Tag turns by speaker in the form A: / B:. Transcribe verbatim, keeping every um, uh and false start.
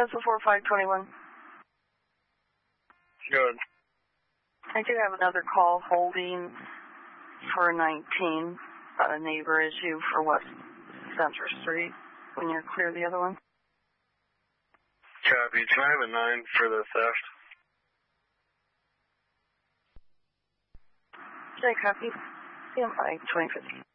A: Tesla four five two one.
B: Good.
A: I do have another call holding for nineteen, about a neighbor issue for West Center Street. When you're clear the other one.
B: Copy. Can I have a nine for the theft?
A: Okay, copy. Stand by, twenty fifty.